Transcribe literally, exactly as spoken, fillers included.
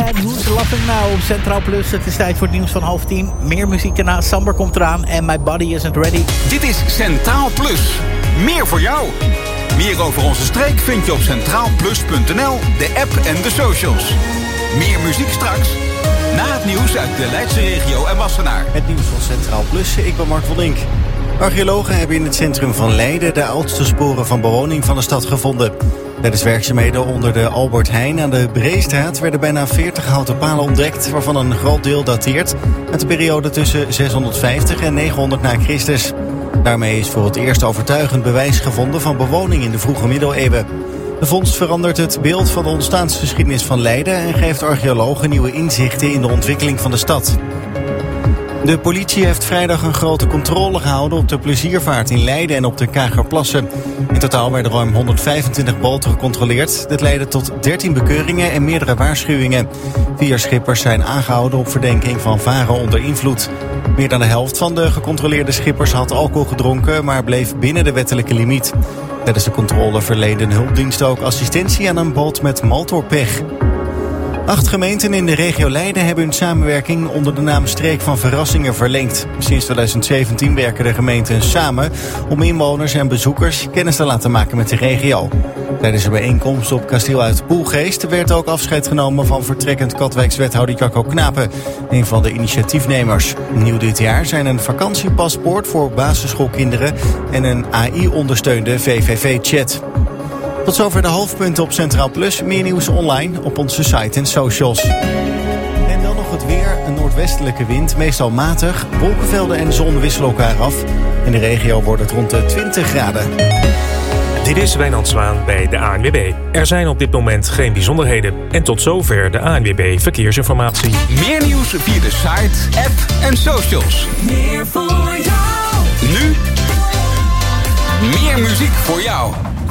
en Who's Laughing Now op Centraal Plus. Het is tijd voor het nieuws van half tien. Meer muziek erna. Samber komt eraan en My Body Isn't Ready. Dit is Centraal Plus. Meer voor jou. Meer over onze streek vind je op centraal plus punt n l, de app en de socials. Meer muziek straks. Na het nieuws uit de Leidse regio en Wassenaar. Het nieuws van Centraal Plus, ik ben Mark van Dink. Archeologen hebben in het centrum van Leiden de oudste sporen van bewoning van de stad gevonden. Tijdens werkzaamheden onder de Albert Heijn aan de Breestraat werden bijna veertig houten palen ontdekt, waarvan een groot deel dateert uit de periode tussen zeshonderdvijftig en negenhonderd na Christus. Daarmee is voor het eerst overtuigend bewijs gevonden van bewoning in de vroege middeleeuwen. De vondst verandert het beeld van de ontstaansgeschiedenis van Leiden en geeft archeologen nieuwe inzichten in de ontwikkeling van de stad. De politie heeft vrijdag een grote controle gehouden op de pleziervaart in Leiden en op de Kagerplassen. In totaal werden ruim honderdvijfentwintig boten gecontroleerd. Dit leidde tot dertien bekeuringen en meerdere waarschuwingen. Vier schippers zijn aangehouden op verdenking van varen onder invloed. Meer dan de helft van de gecontroleerde schippers had alcohol gedronken, maar bleef binnen de wettelijke limiet. Tijdens de controle verleende hulpdiensten ook assistentie aan een boot met motorpech. Acht gemeenten in de regio Leiden hebben hun samenwerking onder de naam Streek van Verrassingen verlengd. Sinds twintig zeventien werken de gemeenten samen om inwoners en bezoekers kennis te laten maken met de regio. Tijdens een bijeenkomst op Kasteel uit Poelgeest werd ook afscheid genomen van vertrekkend Katwijks-wethouder Jacco Knapen, een van de initiatiefnemers. Nieuw dit jaar zijn een vakantiepaspoort voor basisschoolkinderen en een A I-ondersteunde V V V-chat. Tot zover de hoofdpunten op Centraal Plus. Meer nieuws online op onze site en socials. En dan nog het weer. Een noordwestelijke wind, meestal matig. Wolkenvelden en zon wisselen elkaar af. In de regio wordt het rond de twintig graden. Dit is Wijnand Zwaan bij de A N W B. Er zijn op dit moment geen bijzonderheden. En tot zover de A N W B Verkeersinformatie. Meer nieuws via de site, app en socials. Meer voor jou. Nu, meer muziek voor jou.